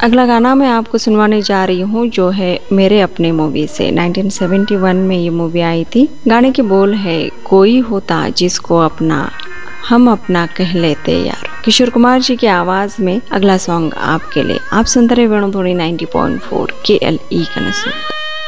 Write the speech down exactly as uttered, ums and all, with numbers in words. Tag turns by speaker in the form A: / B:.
A: अगला गाना मैं आपको सुनवाने जा रही हूँ जो है मेरे अपने मूवी से। उन्नीस सौ इकहत्तर में ये मूवी आई थी। गाने के बोल है, कोई होता जिसको अपना हम अपना कह लेते यार। किशोर कुमार जी की आवाज में अगला सॉन्ग आपके लिए। आप सुनते रहे वेणुध्वनि नब्बे पॉइंट चार के एल ई कनेक्शन।